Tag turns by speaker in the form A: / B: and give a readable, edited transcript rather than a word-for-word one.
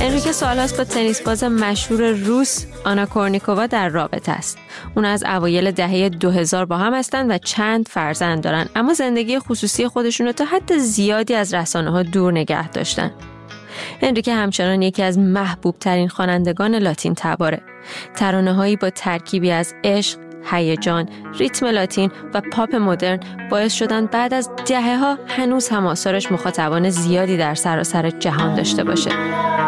A: انریکه سالهاست با تنیس باز مشهور روس آنا کورنیکووا در رابطه است. اون از اوایل دهه 2000 با هم هستن و چند فرزند دارن، اما زندگی خصوصی خودشون رو تا حد زیادی از رسانه‌ها دور نگه داشتن. انریکه همچنان یکی از محبوب ترین خوانندگان لاتین تباره. ترانه‌هایی با ترکیبی از عشق، هیجان، ریتم لاتین و پاپ مدرن باعث شدن بعد از دهه‌ها هنوز هم آثارش مخاطبان زیادی در سراسر جهان داشته باشه.